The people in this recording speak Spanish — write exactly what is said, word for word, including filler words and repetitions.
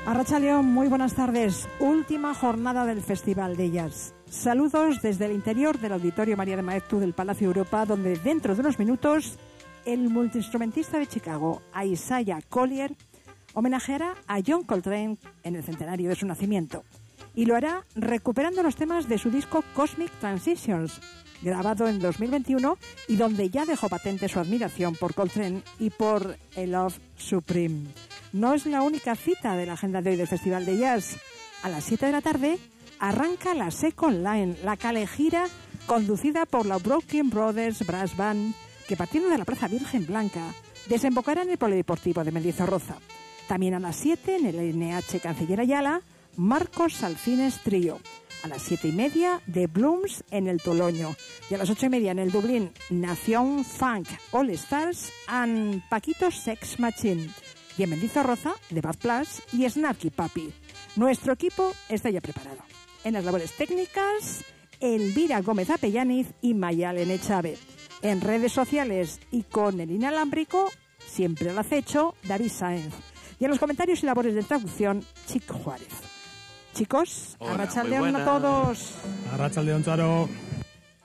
Arratsaldeon, muy buenas tardes. Última jornada del Festival de Jazz. Saludos desde el interior del Auditorio María de Maeztu del Palacio Europa, donde dentro de unos minutos el multiinstrumentista de Chicago, Isaiah Collier, homenajeará a John Coltrane en el centenario de su nacimiento. Y lo hará recuperando los temas de su disco Cosmic Transitions, grabado en dos mil veintiuno y donde ya dejó patente su admiración por Coltrane y por el Love Supreme. No es la única cita de la agenda de hoy del Festival de Jazz. A las siete de la tarde arranca la Second Line, la Calejira, conducida por la Broken Brothers Brass Band, que partiendo de la Plaza Virgen Blanca desembocará en el Polideportivo de Mendizorroza. También a las siete en el N H Canciller Ayala, Marcos Salcines Trío. A las siete y media de Blooms en el Toloño. Y a las ocho y media en el Dublín, Nación Funk All Stars and Paquito Sex Machine. Y en Mendizorroza, The Bad Plus y Snarky Papi. Nuestro equipo está ya preparado. En las labores técnicas, Elvira Gómez Apellaniz y Mayalen Echave. En redes sociales y con el inalámbrico, siempre al acecho, David Sáenz. Y en los comentarios y labores de traducción, Chico Juárez. Chicos, Hola, arratsaldeon a todos. Arratsaldeon, Charo.